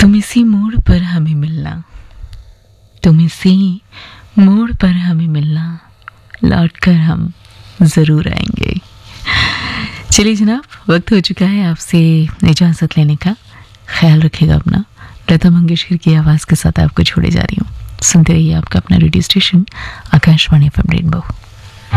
तुम इसी मोड़ पर हमें मिलना, तुम इसी मोड़ पर हमें मिलना, लौट कर हम ज़रूर आएंगे। चलिए जनाब, वक्त हो चुका है आपसे इजाज़त लेने का। ख्याल रखिएगा अपना। लता मंगेशकर की आवाज़ के साथ आपको छोड़े जा रही हूँ। सुनते रहिए आपका अपना radio station Akashvani FM rainbow.